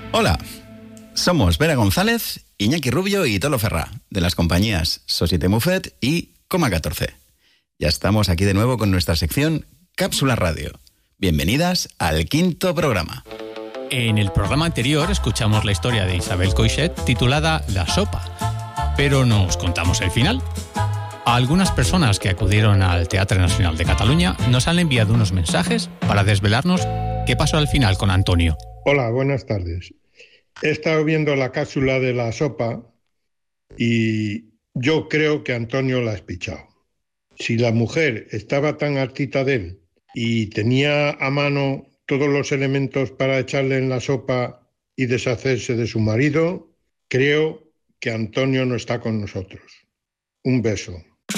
Hola, somos Vera González, Iñaki Rubio y Tolo Ferrá, de las compañías Société Muffet y Coma 14. Ya estamos aquí de nuevo con nuestra sección Cápsula Radio. Bienvenidas al 5º programa. En el programa anterior escuchamos la historia de Isabel Coixet titulada La Sopa, pero no os contamos el final. Algunas personas que acudieron al Teatre Nacional de Cataluña nos han enviado unos mensajes para desvelarnos qué pasó al final con Antonio. Hola, buenas tardes. He estado viendo la cápsula de La Sopa y yo creo que Antonio la ha espichado. Si la mujer estaba tan hartita de él y tenía a mano todos los elementos para echarle en la sopa y deshacerse de su marido, creo que Antonio no está con nosotros. Un beso.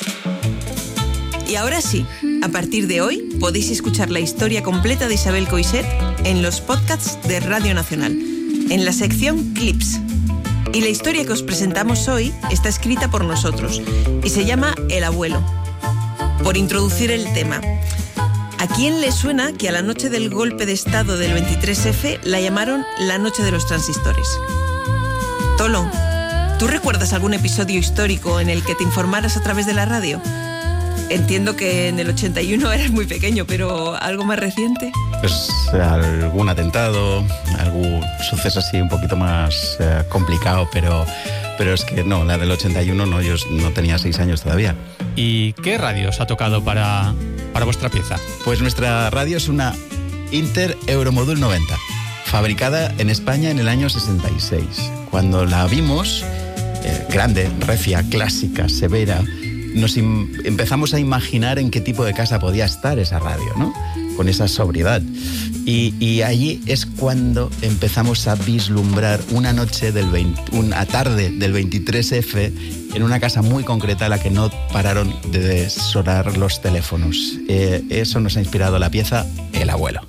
Y ahora sí, a partir de hoy podéis escuchar la historia completa de Isabel Coixet en los podcasts de Radio Nacional, en la sección Clips. Y la historia que os presentamos hoy está escrita por nosotros y se llama El abuelo. Por introducir el tema, ¿a quién le suena que a la noche del golpe de estado del 23F la llamaron la noche de los transistores? Tolo, ¿tú recuerdas algún episodio histórico en el que te informaras a través de la radio? Entiendo que en el 81 eras muy pequeño, pero ¿algo más reciente? Pues algún atentado, algún suceso así un poquito más complicado, pero es que no, la del 81 no, yo no tenía 6 años todavía. ¿Y qué radio os ha tocado para vuestra pieza? Pues nuestra radio es una Inter Euromodul 90, fabricada en España en el año 66. Cuando la vimos, grande, recia, clásica, severa, nos empezamos a imaginar en qué tipo de casa podía estar esa radio, ¿no? Con esa sobriedad. Y allí es cuando empezamos a vislumbrar una tarde del 23F en una casa muy concreta a la que no pararon de sonar los teléfonos. Eso nos ha inspirado la pieza El abuelo.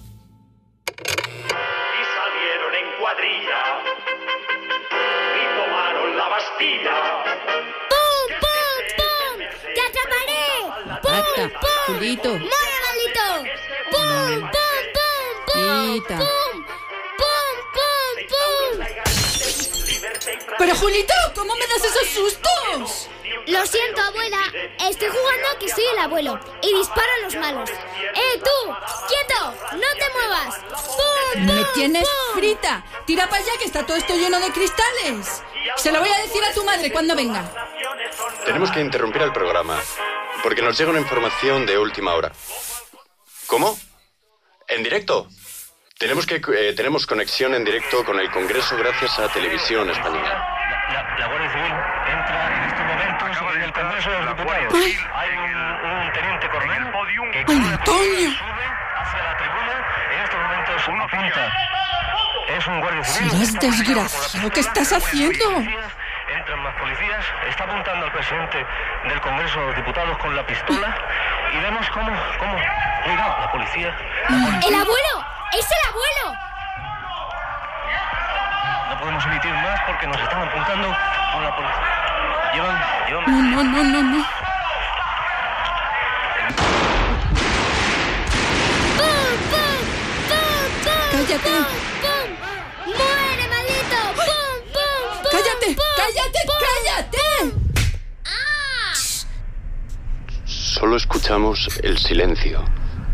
Y salieron en cuadrilla y tomaron la Bastilla. ¡Pum, pum! Julito. ¡Muere, maldito! ¡Pum, pum, pum, pum! Quita. ¡Pum, pum, pum, pum! Pero Julito, ¿cómo me das esos sustos? Lo siento, abuela. Estoy jugando a que soy el abuelo y disparo a los malos. ¡Tú! ¡Quieto! ¡No te muevas! ¡Pum, pum, Me tienes pum! frita. Tira para allá que está todo esto lleno de cristales. Se lo voy a decir a tu madre cuando venga. Tenemos que interrumpir el programa porque nos llega una información de última hora. ¿Cómo? ¿En directo? Tenemos conexión en directo con el Congreso gracias a Televisión Española. La Guardia Civil entra en estos momentos en el Congreso de los Diputados. Ay. Hay un teniente coronel que ¡Ay, Antonio! sube hacia la tribuna. En estos momentos apunta. Es un guardia civil. Serás desgraciado. ¿Qué estás haciendo? Entran más policías. Está apuntando al presidente del Congreso de los Diputados con la pistola. Y vemos cómo. Oiga, la policía. ¡El abuelo! ¡Es el abuelo! No podemos emitir más porque nos están apuntando con la policía. Llevan. No. ¡Pum, pum, pum, pum! Cállate. ¡Pum, pum! ¡Muere, maldito! ¡Pum, pum, pum! ¡Cállate! pum, ¡Cállate! pum! ¡Cállate! ¡Ah! Solo escuchamos el silencio.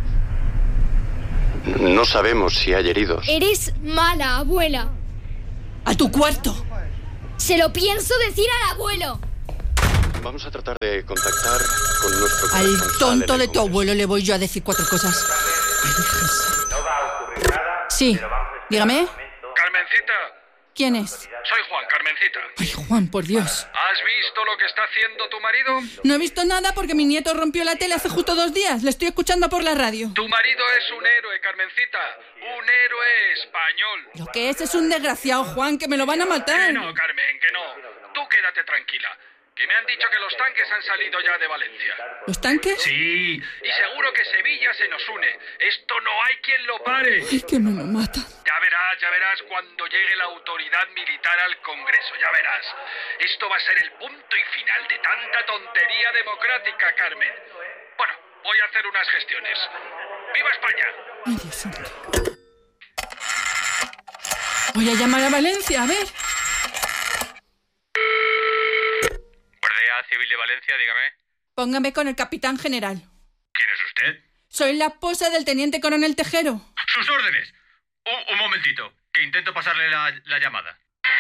No sabemos si hay heridos. Eres mala, abuela. ¡A tu cuarto! Se lo pienso decir al abuelo. Vamos a tratar de contactar con nuestro Al corresponsal tonto en el de tu Congreso. abuelo le voy yo a decir 4 cosas. Ay, hijas. Sí, dígame. Carmencita, ¿Quién es? soy Juan, Carmencita. Ay, Juan, por Dios. ¿Has visto lo que está haciendo tu marido? No he visto nada porque mi nieto rompió la tele hace justo 2 días. Le estoy escuchando por la radio. Tu marido es un héroe, Carmencita. Un héroe español. Lo que es un desgraciado, Juan, que me lo van a matar. Que no, Carmen, que no. Tú quédate tranquila. Que me han dicho que los tanques han salido ya de Valencia. ¿Los tanques? Sí, y seguro que Sevilla se nos une. Esto no hay quien lo pare. Ay, que me lo matan. Ya verás cuando llegue la autoridad militar al Congreso, ya verás. Esto va a ser el punto y final de tanta tontería democrática, Carmen. Bueno, voy a hacer unas gestiones. ¡Viva España! Ay, Dios santo. Voy a llamar a Valencia, a ver. Guardia Civil de Valencia, dígame. Póngame con el capitán general. ¿Quién es usted? Soy la esposa del teniente coronel Tejero. ¡Sus órdenes! Un momentito, que intento pasarle la llamada.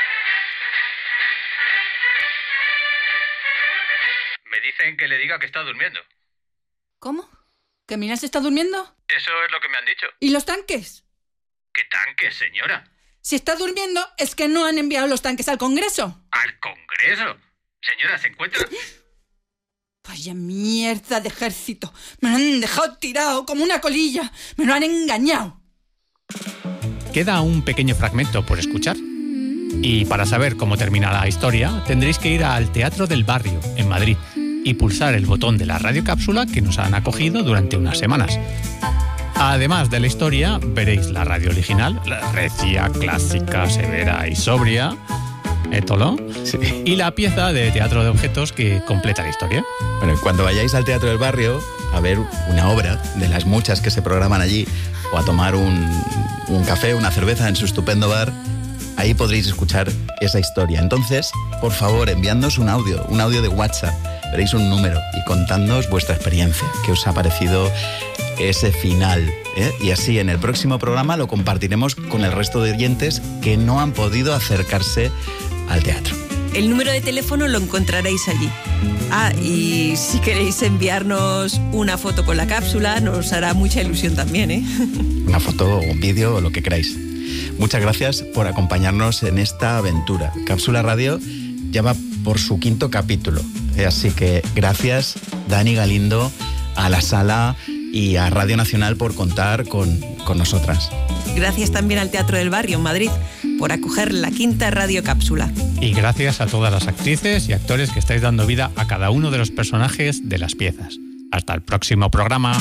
Me dicen que le diga que está durmiendo. ¿Cómo? ¿Que Minas está durmiendo? Eso es lo que me han dicho. ¿Y los tanques? ¿Qué tanques, señora? Si está durmiendo, es que no han enviado los tanques al Congreso. ¿Al Congreso? Señora, ¿se encuentra...? Vaya mierda de ejército. Me lo han dejado tirado como una colilla. Me lo han engañado. Queda un pequeño fragmento por escuchar. Y para saber cómo termina la historia, tendréis que ir al Teatro del Barrio, en Madrid, y pulsar el botón de la radiocápsula que nos han acogido durante unas semanas. Además de la historia, veréis la radio original, la recia, clásica, severa y sobria, ¿Tolo? Sí. Y la pieza de teatro de objetos que completa la historia. Bueno, cuando vayáis al Teatro del Barrio a ver una obra de las muchas que se programan allí, o a tomar un café, una cerveza en su estupendo bar, ahí podréis escuchar esa historia. Entonces, por favor, enviadnos un audio de WhatsApp. Veréis un número y contadnos vuestra experiencia, qué os ha parecido ese final, ¿eh? Y así en el próximo programa lo compartiremos con el resto de oyentes que no han podido acercarse al teatro. El número de teléfono lo encontraréis allí. Y si queréis enviarnos una foto con la cápsula, nos hará mucha ilusión también, ¿eh? Una foto o un vídeo o lo que queráis. Muchas gracias por acompañarnos en esta aventura. Cápsula Radio ya va por su 5º capítulo. Así que gracias, Dani Galindo, a la Sala y a Radio Nacional por contar con nosotras. Gracias también al Teatro del Barrio en Madrid por acoger la 5ª radiocápsula. Y gracias a todas las actrices y actores que estáis dando vida a cada uno de los personajes de las piezas. Hasta el próximo programa.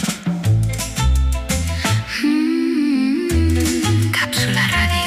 Cápsula Radio.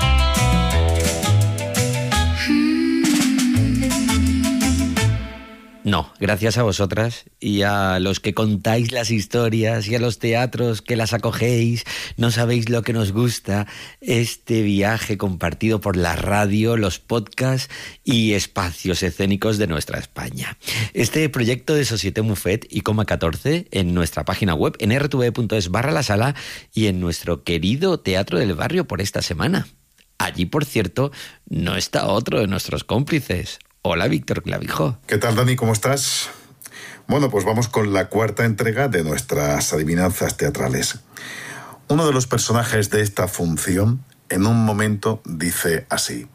No, gracias a vosotras y a los que contáis las historias y a los teatros que las acogéis, no sabéis lo que nos gusta este viaje compartido por la radio, los podcasts y espacios escénicos de nuestra España. Este proyecto de Société Muffet y Coma 14 en nuestra página web en rtve.es/lasala y en nuestro querido Teatro del Barrio por esta semana. Allí, por cierto, no está otro de nuestros cómplices. Hola, Víctor Clavijo. ¿Qué tal, Dani? ¿Cómo estás? Bueno, pues vamos con la 4ª entrega de nuestras adivinanzas teatrales. Uno de los personajes de esta función, en un momento, dice así: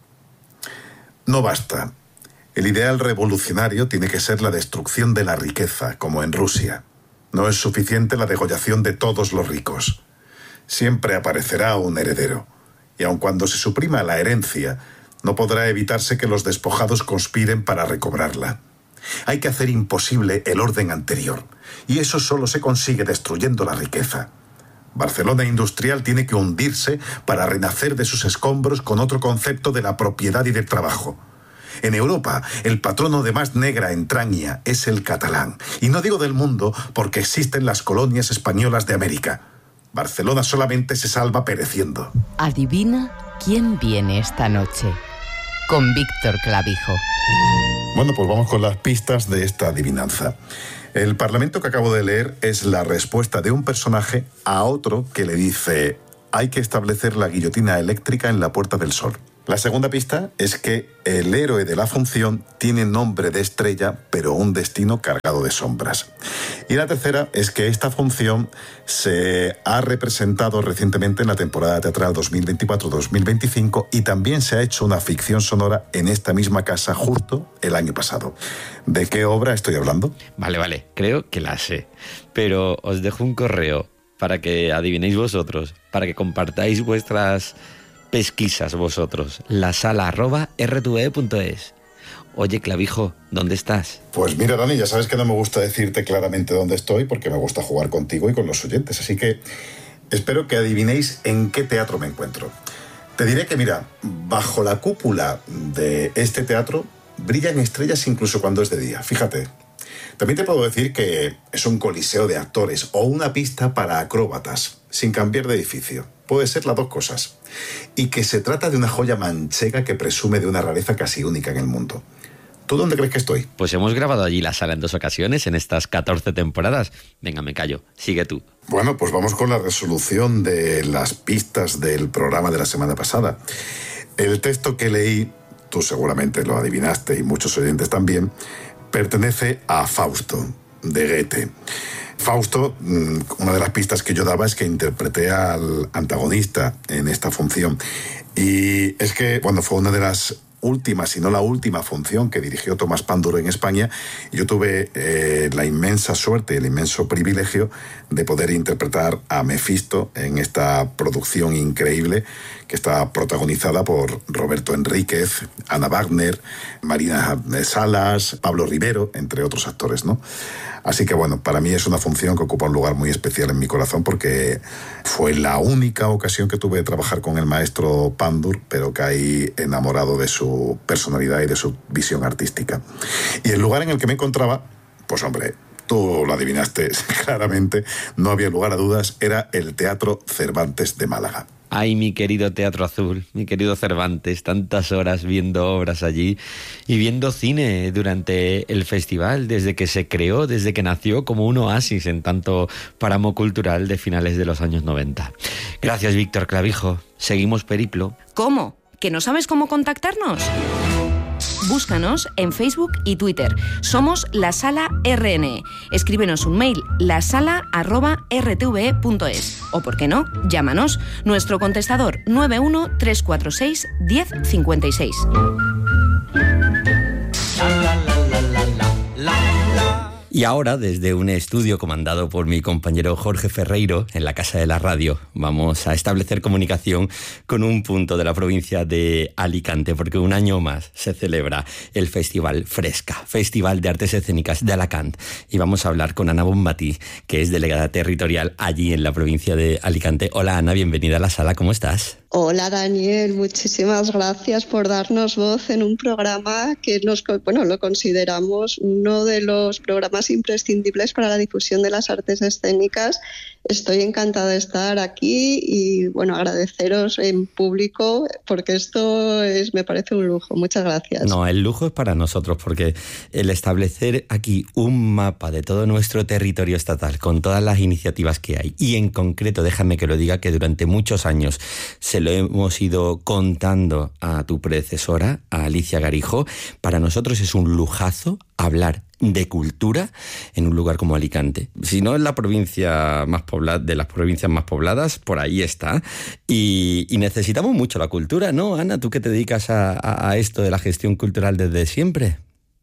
no basta. El ideal revolucionario tiene que ser la destrucción de la riqueza, como en Rusia. No es suficiente la degollación de todos los ricos. Siempre aparecerá un heredero. Y aun cuando se suprima la herencia, no podrá evitarse que los despojados conspiren para recobrarla. Hay que hacer imposible el orden anterior, y eso solo se consigue destruyendo la riqueza. Barcelona industrial tiene que hundirse para renacer de sus escombros con otro concepto de la propiedad y del trabajo. En Europa, el patrono de más negra entraña es el catalán, y no digo del mundo porque existen las colonias españolas de América. Barcelona solamente se salva pereciendo. Adivina quién viene esta noche. Con Víctor Clavijo. Bueno, pues vamos con las pistas de esta adivinanza. El parlamento que acabo de leer es la respuesta de un personaje a otro que le dice: hay que establecer la guillotina eléctrica en la Puerta del Sol. La segunda pista es que el héroe de la función tiene nombre de estrella, pero un destino cargado de sombras. Y la tercera es que esta función se ha representado recientemente en la temporada teatral 2024-2025 y también se ha hecho una ficción sonora en esta misma casa justo el año pasado. ¿De qué obra estoy hablando? Vale, creo que la sé. Pero os dejo un correo para que adivinéis vosotros, para que compartáis vuestras pesquisas vosotros. lasala@rtve.es. Oye, Clavijo, ¿dónde estás? Pues mira, Dani, ya sabes que no me gusta decirte claramente dónde estoy porque me gusta jugar contigo y con los oyentes, así que espero que adivinéis en qué teatro me encuentro. Te diré que, mira, bajo la cúpula de este teatro brillan estrellas incluso cuando es de día, fíjate. También te puedo decir que es un coliseo de actores o una pista para acróbatas. sin cambiar de edificio. Puede ser las dos cosas. Y que se trata de una joya manchega que presume de una rareza casi única en el mundo. ¿Tú dónde crees que estoy? Pues hemos grabado allí la sala en 2 ocasiones en estas 14 temporadas. Venga, me callo. Sigue tú. Bueno, pues vamos con la resolución de las pistas del programa de la semana pasada. El texto que leí, tú seguramente lo adivinaste y muchos oyentes también, pertenece a Fausto, de Goethe. Fausto, una de las pistas que yo daba es que interpreté al antagonista en esta función. Y es que, bueno, fue una de las última, si no la última función que dirigió Tomás Pánduro en España. Yo tuve la inmensa suerte, el inmenso privilegio de poder interpretar a Mefisto en esta producción increíble que está protagonizada por Roberto Enríquez, Ana Wagner, Marina Salas, Pablo Rivero, entre otros actores, ¿no? Así que bueno, para mí es una función que ocupa un lugar muy especial en mi corazón porque fue la única ocasión que tuve de trabajar con el maestro Pandur, pero caí enamorado de su personalidad y de su visión artística. Y el lugar en el que me encontraba, pues hombre, tú lo adivinaste claramente, no había lugar a dudas, era el Teatro Cervantes de Málaga. Ay, mi querido Teatro Azul, mi querido Cervantes, tantas horas viendo obras allí y viendo cine durante el festival, desde que se creó, desde que nació como un oasis en tanto páramo cultural de finales de los años 90. Gracias, Víctor Clavijo. Seguimos periplo. ¿Cómo? ¿Que no sabes cómo contactarnos? Búscanos en Facebook y Twitter. Somos La Sala RNE. Escríbenos un mail, lasala@rtve.es. O, ¿por qué no?, llámanos. Nuestro contestador 91 346 1056. Y ahora, desde un estudio comandado por mi compañero Jorge Ferreiro, en la Casa de la Radio, vamos a establecer comunicación con un punto de la provincia de Alicante, porque un año más se celebra el Festival Fresca, Festival de Artes Escénicas de Alacant. Y vamos a hablar con Ana Bonmatí, que es delegada territorial allí en la provincia de Alicante. Hola, Ana, bienvenida a la sala, ¿cómo estás? Hola, Daniel, muchísimas gracias por darnos voz en un programa que lo consideramos uno de los programas imprescindibles para la difusión de las artes escénicas. Estoy encantada de estar aquí y agradeceros en público porque esto me parece un lujo. Muchas gracias. No, el lujo es para nosotros porque el establecer aquí un mapa de todo nuestro territorio estatal con todas las iniciativas que hay y en concreto, déjame que lo diga, que durante muchos años se lo hemos ido contando a tu predecesora, a Alicia Garijo, para nosotros es un lujazo hablar de cultura en un lugar como Alicante. Si no es la provincia más poblada, de las provincias más pobladas, por ahí está. Y necesitamos mucho la cultura, ¿no, Ana? Tú que te dedicas a esto de la gestión cultural desde siempre.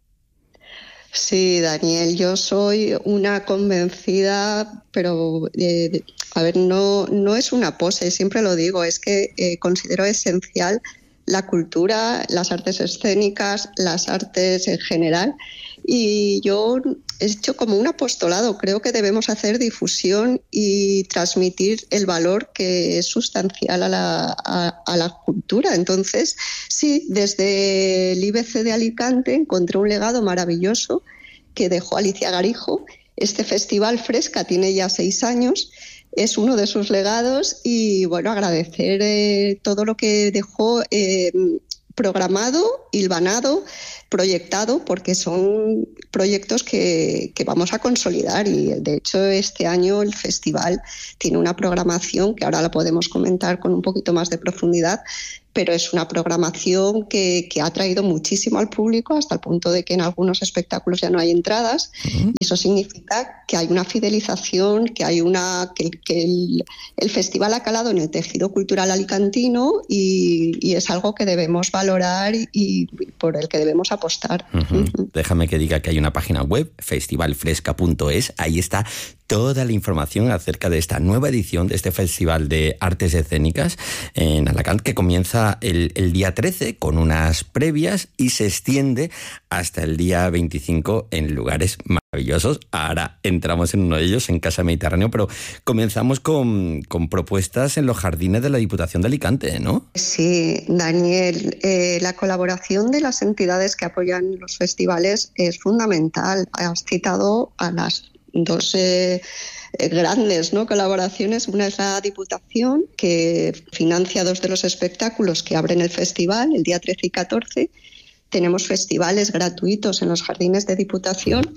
Sí, Daniel, yo soy una convencida, pero no es una pose, siempre lo digo, es que considero esencial la cultura, las artes escénicas, las artes en general. Y yo he hecho como un apostolado, creo que debemos hacer difusión y transmitir el valor que es sustancial a la cultura. Entonces, sí, desde el IBC de Alicante encontré un legado maravilloso que dejó Alicia Garijo. Este festival Fresca tiene ya 6 años, es uno de sus legados y agradecer todo lo que dejó programado, hilvanado, proyectado, porque son proyectos que vamos a consolidar y de hecho este año el festival tiene una programación que ahora la podemos comentar con un poquito más de profundidad, pero es una programación que ha atraído muchísimo al público hasta el punto de que en algunos espectáculos ya no hay entradas y eso significa que hay una fidelización, que hay el festival ha calado en el tejido cultural alicantino y es algo que debemos valorar y por el que debemos apostar. Déjame que diga que hay una página web, festivalfresca.es, ahí está toda la información acerca de esta nueva edición de este Festival de Artes Escénicas en Alacant, que comienza el día 13 con unas previas y se extiende hasta el día 25 en lugares maravillosos. Ahora entramos en uno de ellos, en Casa Mediterráneo, pero comenzamos con propuestas en los jardines de la Diputación de Alicante, ¿no? Sí, Daniel, la colaboración de las entidades que apoyan los festivales es fundamental. Has citado a las dos grandes, ¿no?, colaboraciones. Una es la Diputación, que financia 2 de los espectáculos que abren el festival, el día 13 y 14. Tenemos festivales gratuitos en los jardines de Diputación.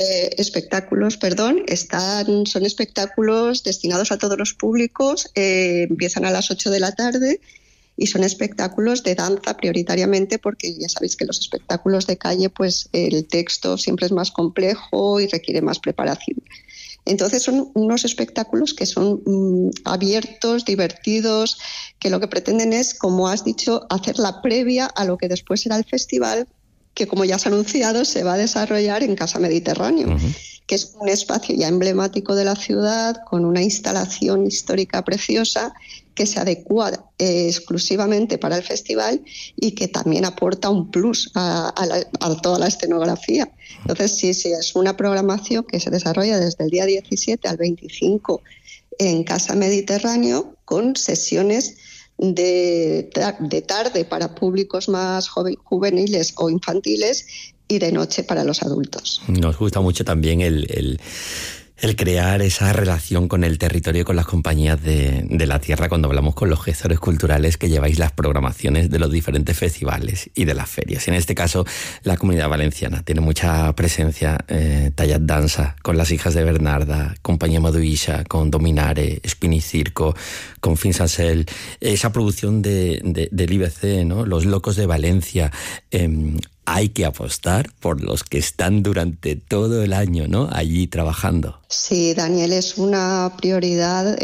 Son espectáculos destinados a todos los públicos, empiezan a las 8 de la tarde y son espectáculos de danza prioritariamente, porque ya sabéis que los espectáculos de calle, pues el texto siempre es más complejo y requiere más preparación. Entonces son unos espectáculos que son abiertos, divertidos, que lo que pretenden es, como has dicho, hacer la previa a lo que después será el festival, que como ya se ha anunciado se va a desarrollar en Casa Mediterráneo, que es un espacio ya emblemático de la ciudad, con una instalación histórica preciosa que se adecua exclusivamente para el festival y que también aporta un plus a toda la escenografía. Entonces, sí, es una programación que se desarrolla desde el día 17 al 25 en Casa Mediterráneo, con sesiones de tarde para públicos más juveniles o infantiles y de noche para los adultos. Nos gusta mucho también el crear esa relación con el territorio y con las compañías de la tierra cuando hablamos con los gestores culturales que lleváis las programaciones de los diferentes festivales y de las ferias. En este caso, la Comunidad Valenciana tiene mucha presencia. Tallat Dansa, con Las Hijas de Bernarda, Compañía Maduisha, con Dominare, Spini Circo, con Finsancel, esa producción del IBC, ¿no?, Los Locos de Valencia. Hay que apostar por los que están durante todo el año, ¿no?, allí trabajando. Sí, Daniel, es una prioridad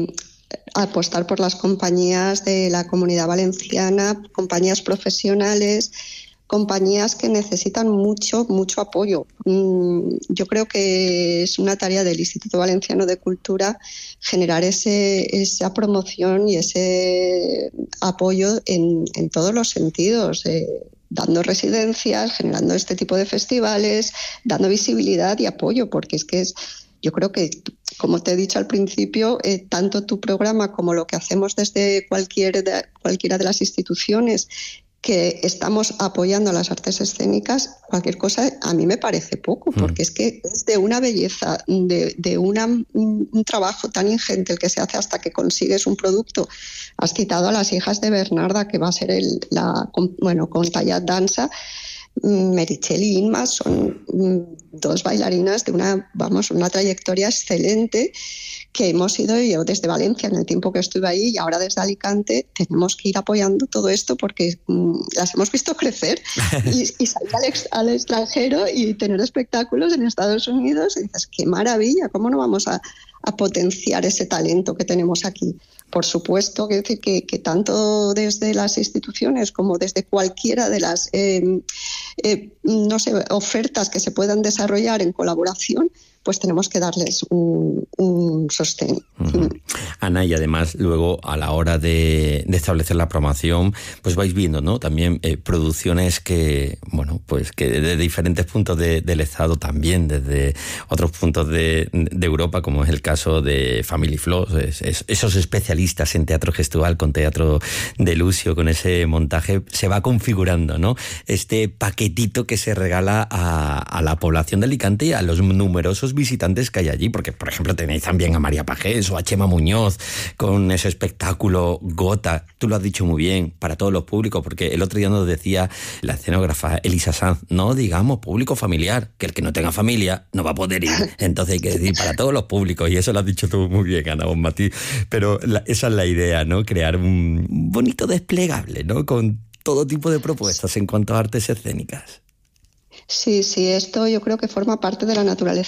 apostar por las compañías de la Comunidad Valenciana, compañías profesionales, compañías que necesitan mucho apoyo. Yo creo que es una tarea del Instituto Valenciano de Cultura generar esa promoción y ese apoyo en todos los sentidos, dando residencias, generando este tipo de festivales, dando visibilidad y apoyo, porque yo creo que, como te he dicho al principio, tanto tu programa como lo que hacemos desde cualquiera de las instituciones que estamos apoyando a las artes escénicas, cualquier cosa a mí me parece poco, porque es que es de una belleza, de un trabajo tan ingente el que se hace hasta que consigues un producto. Has citado a Las Hijas de Bernarda, que va a ser con Tallat Dansa. Meritxell y Inma son 2 bailarinas de una trayectoria excelente, que hemos ido, yo desde Valencia en el tiempo que estuve ahí y ahora desde Alicante, tenemos que ir apoyando todo esto porque las hemos visto crecer y salir al extranjero y tener espectáculos en Estados Unidos, y dices, qué maravilla, ¿cómo no vamos a potenciar ese talento que tenemos aquí? Por supuesto, quiero decir que tanto desde las instituciones como desde cualquiera de las ofertas que se puedan desarrollar en colaboración, pues tenemos que darles un sostén. Ana, y además luego a la hora de establecer la programación, pues vais viendo, ¿no?, también producciones que desde diferentes puntos del Estado, también desde otros puntos de Europa, como es el caso de Family Flow, esos especialistas en teatro gestual, con teatro de Lucio, con ese montaje, se va configurando, ¿no?, este paquetito que se regala a la población de Alicante y a los numerosos visitantes que hay allí, porque por ejemplo tenéis también a María Pajés o a Chema Muñoz con ese espectáculo Gota. Tú lo has dicho muy bien, para todos los públicos, porque el otro día nos decía la escenógrafa Elisa Sanz, no digamos público familiar, que el que no tenga familia no va a poder ir. Entonces hay que decir para todos los públicos, y eso lo has dicho tú muy bien, Ana Bonmatí, pero esa es la idea, ¿no?, crear un bonito desplegable, ¿no?, con todo tipo de propuestas en cuanto a artes escénicas. Sí, esto yo creo que forma parte de la naturaleza